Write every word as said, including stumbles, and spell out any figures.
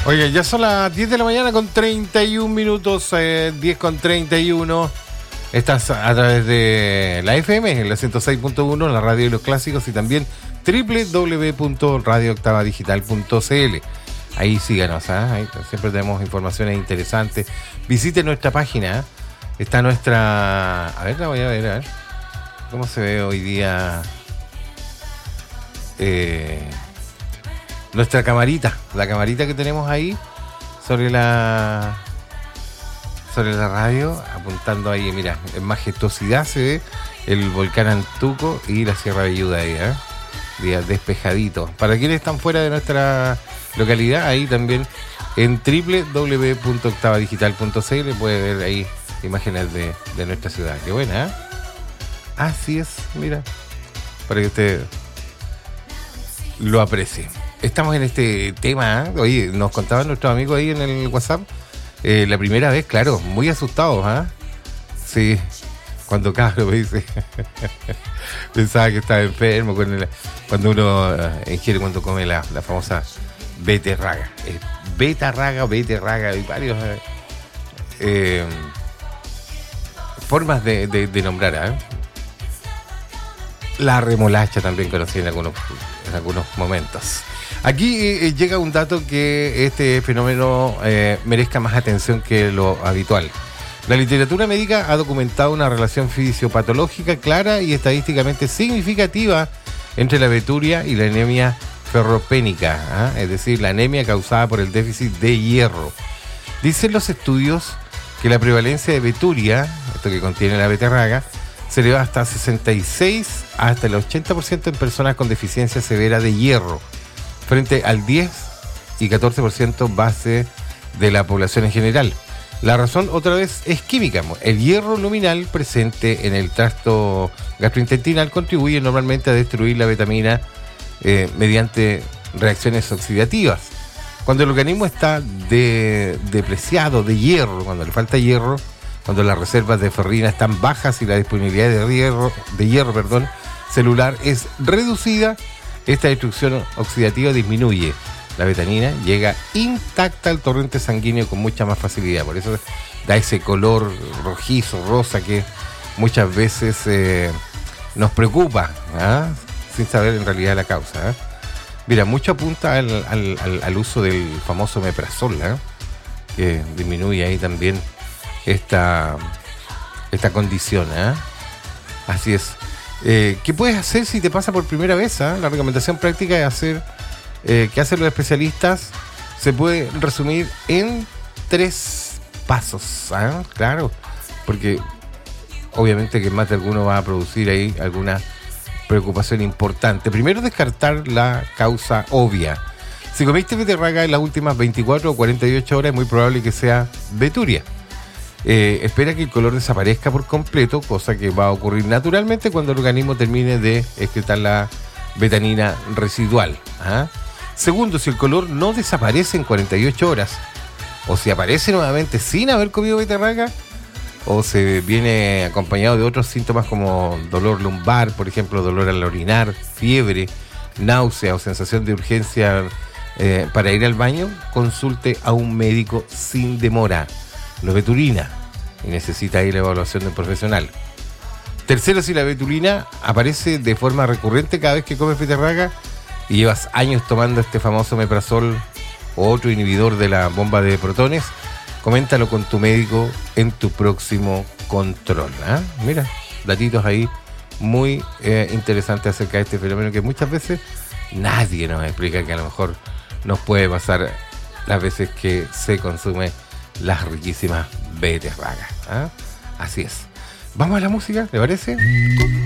Oye, ya son las diez de la mañana con treinta y un minutos, eh, diez con treinta y uno. Estás a través de la F M, en la ciento seis punto uno, la radio de los clásicos, y también doble u doble u doble u punto radio octava digital punto c l. Ahí síganos, ¿eh? Ahí siempre tenemos informaciones interesantes. Visite nuestra página, ¿eh? Está nuestra... A ver, la voy a ver, a ver. ¿Cómo se ve hoy día? Eh, nuestra camarita, la camarita que tenemos ahí sobre la... sobre la radio, apuntando ahí, mira, en majestuosidad se ve el volcán Antuco y la Sierra Velluda ahí, ¿eh? Día despejadito. Para quienes están fuera de nuestra localidad, ahí también en doble u doble u doble u punto octava digital punto c l puede ver ahí imágenes de, de nuestra ciudad. Qué buena, ¿eh? Así es, mira, para que usted lo aprecie. Estamos en este tema, ¿eh? Oye, nos contaban nuestros amigos ahí en el WhatsApp. Eh, la primera vez, claro, muy asustados, ¿ah? ¿eh? Sí, cuando Carlos me dice, pensaba que estaba enfermo, con el, cuando uno uh, ingiere, cuando come la, la famosa beterraga. Eh, betarraga, beterraga, hay varios eh, eh, formas de, de, de nombrar, ¿eh? La remolacha también conocí en algunos, en algunos momentos. Aquí eh, llega un dato que este fenómeno eh, merezca más atención que lo habitual. La literatura médica ha documentado una relación fisiopatológica clara y estadísticamente significativa entre la veturia y la anemia ferropénica, ¿eh? Es decir, la anemia causada por el déficit de hierro. Dicen los estudios que la prevalencia de veturia, esto que contiene la beterraga, se eleva hasta sesenta y seis hasta el ochenta por ciento en personas con deficiencia severa de hierro, frente al diez y catorce por ciento base de la población en general. La razón, otra vez, es química. El hierro luminal presente en el tracto gastrointestinal contribuye normalmente a destruir la vitamina eh, mediante reacciones oxidativas. Cuando el organismo está de, depreciado de hierro, cuando le falta hierro, cuando las reservas de ferrina están bajas y la disponibilidad de hierro, de hierro perdón, celular es reducida, esta destrucción oxidativa disminuye. La betanina llega intacta al torrente sanguíneo con mucha más facilidad. Por eso da ese color rojizo, rosa, que muchas veces eh, nos preocupa, ¿eh? Sin saber en realidad la causa, ¿eh? Mira, mucho apunta al, al, al, al uso del famoso omeprazol, ¿eh? Que disminuye ahí también esta, esta condición, ¿eh? Así es. Eh, ¿Qué puedes hacer si te pasa por primera vez? ¿eh? La recomendación práctica es hacer, eh, que hacen los especialistas, se puede resumir en tres pasos, ¿eh? Claro, porque obviamente que más de alguno va a producir ahí alguna preocupación importante. Primero, descartar la causa obvia. Si comiste beterraga en las últimas veinticuatro o cuarenta y ocho horas, es muy probable que sea veturia. Eh, espera que el color desaparezca por completo, cosa que va a ocurrir naturalmente cuando el organismo termine de excretar la betanina residual. ¿Ah? Segundo, si el color no desaparece en cuarenta y ocho horas, o si aparece nuevamente sin haber comido beterraga, o se viene acompañado de otros síntomas como dolor lumbar, por ejemplo, dolor al orinar, fiebre, náusea o sensación de urgencia eh, para ir al baño, consulte a un médico sin demora. No es vetulina y necesita ahí la evaluación del profesional. Tercero, si la vetulina aparece de forma recurrente cada vez que comes beterraga y llevas años tomando este famoso omeprazol o otro inhibidor de la bomba de protones, coméntalo con tu médico en tu próximo control. ¿eh? Mira, datitos ahí muy eh, interesantes acerca de este fenómeno que muchas veces nadie nos explica, que a lo mejor nos puede pasar las veces que se consume las riquísimas beterragas. ¿eh? Así es. Vamos a la música, ¿le parece?